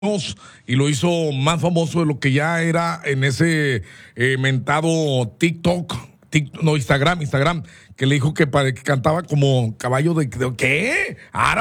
y lo hizo más famoso de lo que ya era en ese mentado TikTok, no, Instagram, que le dijo que cantaba como caballo de ¿qué?